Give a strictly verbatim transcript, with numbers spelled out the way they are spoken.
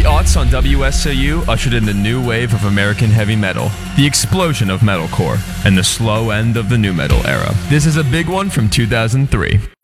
The aughts on W S A U ushered in the new wave of American heavy metal, the explosion of metalcore, and the slow end of the nu metal era. This is a big one from two thousand three.